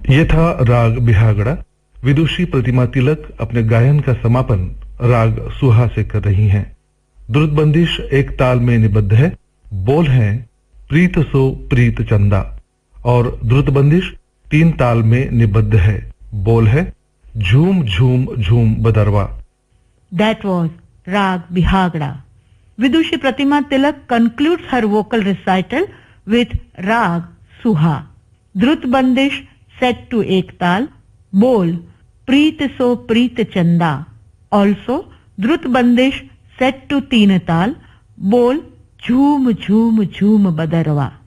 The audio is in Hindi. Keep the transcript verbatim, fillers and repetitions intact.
ये था राग बिहागड़ा। विदुषी प्रतिमा तिलक अपने गायन का समापन राग सुहा से कर रही हैं। द्रुत बंदिश एक ताल में निबद्ध है। बोल है प्रीत सो प्रीत चंदा और द्रुत बंदिश तीन ताल में निबद्ध है। बोल है झूम झूम झूम बदरवा। That was Rag Bihagda. Vidushi Pratima Tilak concludes her vocal recital with Rag Suha. Drut Bandish set to ek tal. Bol Preet so Preet Chanda. Also Drut Bandish set to teen tal. Bol Jhoom Jhoom Jhoom Badarwa.